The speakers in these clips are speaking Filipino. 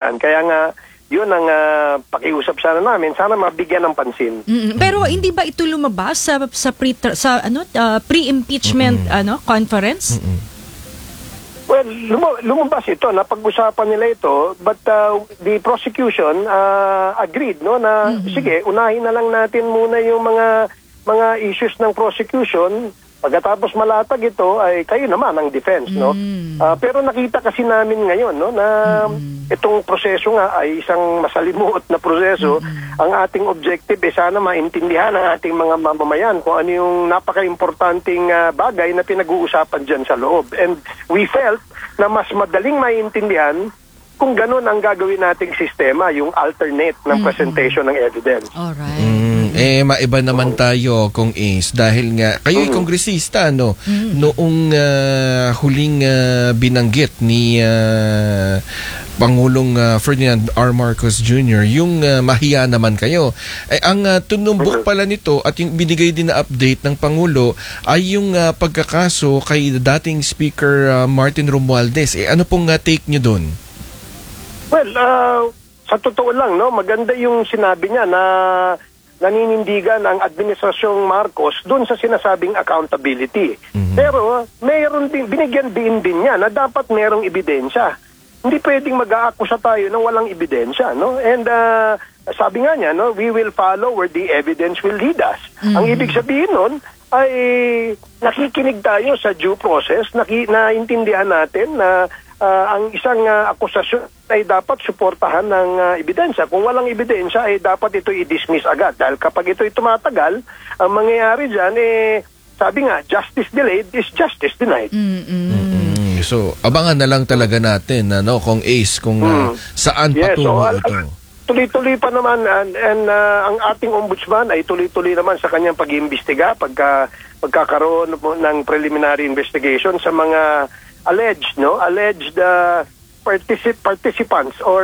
maintindihan. Kaya nga, yun ang pakiusap sana namin, sana mabigyan ng pansin. Pero hindi ba ito lumabas sa pre-impeachment conference? Well, lumabas ito, napag-usapan nila ito, but the prosecution agreed na sige, unahin na lang natin muna yung mga issues ng prosecution. Pagkatapos malatag ito ay kayo naman ang defense, no? Pero nakita kasi namin ngayon, no, na itong proseso nga ay isang masalimuot na proseso. Ang ating objective ay sana maintindihan ng ating mga mamamayan kung ano yung napaka-importanting bagay na pinag-uusapan dyan sa loob. And we felt na mas madaling maintindihan kung ganun ang gagawin nating sistema, yung alternate ng presentation ng evidence. Alright. Maiba naman tayo kung is dahil nga kayo'y kongresista, no? Noong huling binanggit ni Pangulong Ferdinand R. Marcos Jr., yung mahiya naman kayo. Ang tunumbok pala nito at yung binigay din na update ng Pangulo ay yung pagkakaso kay dating Speaker Martin Romualdez. Ano pong take nyo dun? Well, sa totoo lang, no, maganda yung sinabi niya na naninindigan ang Administrasyong Marcos doon sa sinasabing accountability. Pero mayroon din, binigyan din niya na dapat mayroong ebidensya. Hindi pwedeng mag-aakusa tayo ng walang ebidensya, no? And sabi nga niya, no, we will follow where the evidence will lead us. Ang ibig sabihin nun ay nakikinig tayo sa due process, naintindihan natin na ang isang akusasyon ay dapat suportahan ng ebidensya. Kung walang ebidensya, ay dapat ito i-dismiss agad. Dahil kapag ito'y tumatagal, ang mangyayari dyan, sabi nga, justice delayed is justice denied. So, abangan na lang talaga natin, kung kung saan patungo ito. Tuloy-tuloy pa naman, and ang ating ombudsman ay tuloy-tuloy naman sa kanyang pag-iimbestiga pagkakaroon ng preliminary investigation sa mga alleged participants or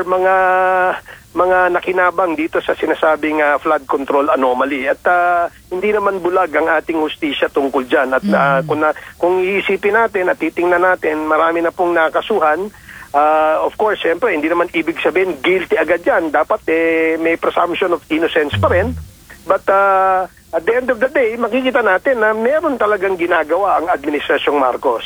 mga nakinabang dito sa sinasabing flood control anomaly. At hindi naman bulag ang ating hustisya tungkol dyan. At kung iisipin natin at titingnan natin, marami na pong nakasuhan. Of course, siyempre, hindi naman ibig sabihin guilty agad yan. Dapat may presumption of innocence pa rin. But at the end of the day, makikita natin na meron talagang ginagawa ang Administrasyong Marcos.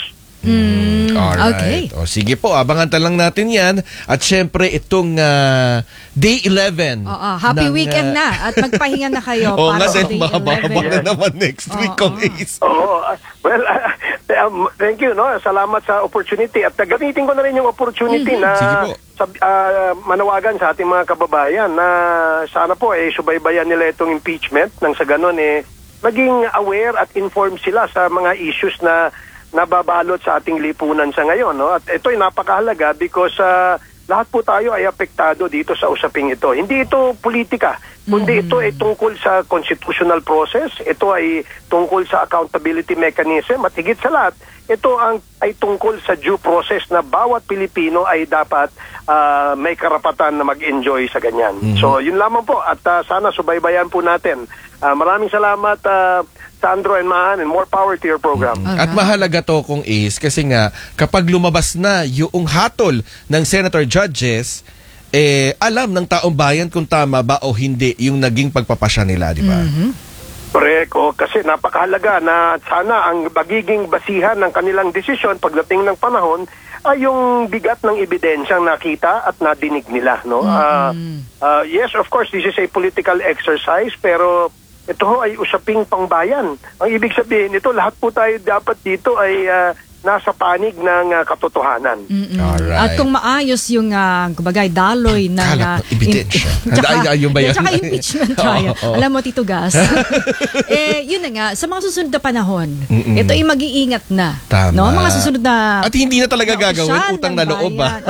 Alright. Okay. Sige po, abangan lang natin yan. At syempre, itong Day 11. Happy weekend na. At magpahinga na kayo para sa Day 11. Mahaba na naman next week kung is. Well, thank you. No? Salamat sa opportunity. At gamitin ko na rin yung opportunity na manawagan sa ating mga kababayan na sana po subaybayan nila itong impeachment nang sa ganun maging aware at informed sila sa mga issues na nababalot sa ating lipunan sa ngayon, no? At ito ay napakahalaga because lahat po tayo ay apektado dito sa usaping ito. Hindi ito politika, kundi ito ay tungkol sa constitutional process, ito ay tungkol sa accountability mechanism, at higit sa lahat, ito ay tungkol sa due process na bawat Pilipino ay dapat may karapatan na mag-enjoy sa ganyan. So, yun lamang po, at sana subaybayan po natin. Maraming salamat, Sandro and Mahan, and more power to your program. At mahalaga to kung is kasi nga kapag lumabas na yung hatol ng senator judges, alam ng taong bayan kung tama ba o hindi yung naging pagpapasya nila, di ba? Correct. Kasi napakahalaga na sana ang magiging basihan ng kanilang desisyon pagdating ng panahon ay yung bigat ng ebidensyang nakita at nadinig nila, no? Yes, of course, this is a political exercise, pero ito ay usaping pangbayan. Ang ibig sabihin nito, lahat po tayo dapat dito ay nasa panig ng katotohanan. At kung maayos yung daloy na ebidensya. Ayun ba yan? Tsaka impeachment trial. Alam mo, Tito Gas. Yun na nga, sa mga susunod na panahon, ito ay mag-iingat na. Tama. No? Mga susunod na... At hindi na talaga gagawin utang na loob ba?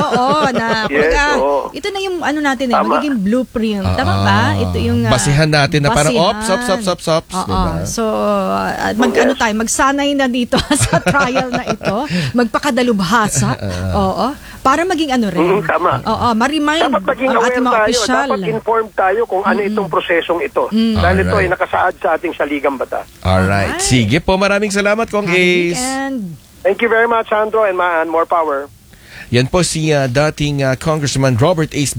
Ito na yung natin, magiging blueprint. Tama ba? Ito yung... basihan natin na parang sops. Diba? So, magsanay na dito sa trial na ito. Magpakadalubhasa. Para maging rin. Tama. Ma-remind dapat maging ang aware ating mga tayo, opisyal. dapat informed tayo kung ano itong prosesong ito. Dahil ito ay nakasaad sa ating saligang batas. Alright. Sige po, maraming salamat, Kong Ace. Thank you very much, Sandro and Maan. More power. Yan po si dating Congressman Robert Ace